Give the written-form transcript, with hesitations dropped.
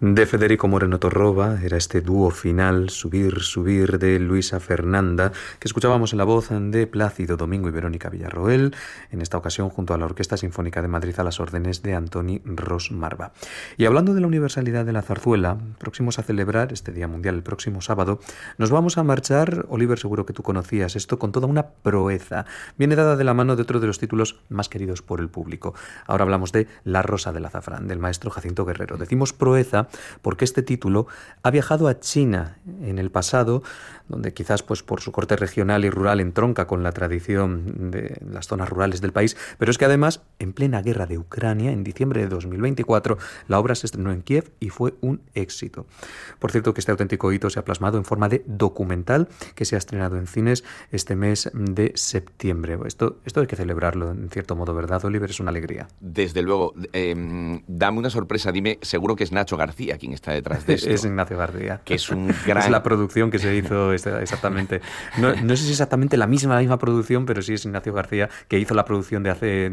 De Federico Moreno Torroba era este dúo final, Subir, Subir, de Luisa Fernanda, que escuchábamos en la voz de Plácido Domingo y Verónica Villarroel, en esta ocasión junto a la Orquesta Sinfónica de Madrid a las órdenes de Antoni Ros Marva. Y hablando de la universalidad de la zarzuela, próximos a celebrar este Día Mundial el próximo sábado, nos vamos a marchar, Oliver, seguro que tú conocías esto, con toda una proeza. Viene dada de la mano de otro de los títulos más queridos por el público. Ahora hablamos de La Rosa del Azafrán, del maestro Jacinto Guerrero. Decimos proeza porque este título ha viajado a China en el pasado, donde quizás pues por su corte regional y rural entronca con la tradición de las zonas rurales del país, pero es que además, en plena guerra de Ucrania, en diciembre de 2024, la obra se estrenó en Kiev y fue un éxito. Por cierto, que este auténtico hito se ha plasmado en forma de documental que se ha estrenado en cines este mes de septiembre. Esto hay que celebrarlo, en cierto modo, ¿verdad, Oliver? Es una alegría. Desde luego. Dame una sorpresa, dime, seguro que es Nacho García quien está detrás de esto. Es Ignacio García. Que es un gran... Es la producción que se hizo exactamente. No sé si exactamente la misma producción, pero sí es Ignacio García que hizo la producción de hace